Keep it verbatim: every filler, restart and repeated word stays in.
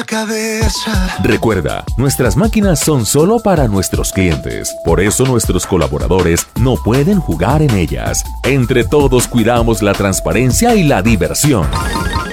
cabeza. Recuerda, nuestras máquinas son solo para nuestros clientes. Por eso nuestros colaboradores no pueden jugar en ellas. Entre todos cuidamos la transparencia y la diversión.